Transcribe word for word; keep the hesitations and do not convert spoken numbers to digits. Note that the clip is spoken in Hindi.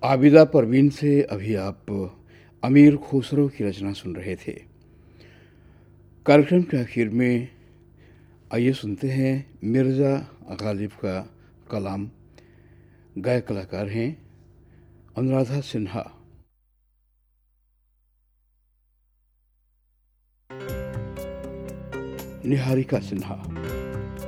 आबिदा परवीन से अभी आप अमीर खुसरो की रचना सुन रहे थे। कार्यक्रम के आखिर में आइए सुनते हैं मिर्ज़ा गालिब का कलाम। गायक कलाकार हैं अनुराधा सिन्हा। निहारिका सिन्हा।